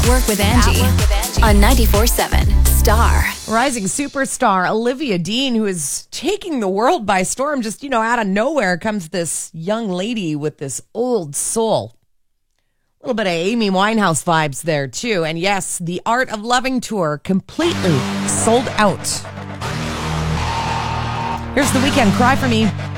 Work with Angie on 94.7 Star. Rising superstar Olivia Dean, who is taking the world by storm. Just, out of nowhere comes this young lady with this old soul. A little bit of Amy Winehouse vibes there, too. And yes, the Art of Loving tour completely sold out. Here's The Weeknd, Cry For Me.